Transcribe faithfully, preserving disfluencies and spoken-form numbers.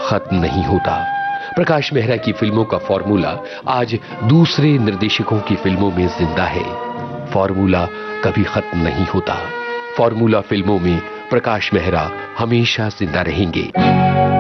खत्म नहीं होता। प्रकाश मेहरा की फिल्मों का फॉर्मूला आज दूसरे निर्देशकों की फिल्मों में जिंदा है। फॉर्मूला कभी खत्म नहीं होता। फॉर्मूला फिल्मों में प्रकाश मेहरा हमेशा जिंदा रहेंगे।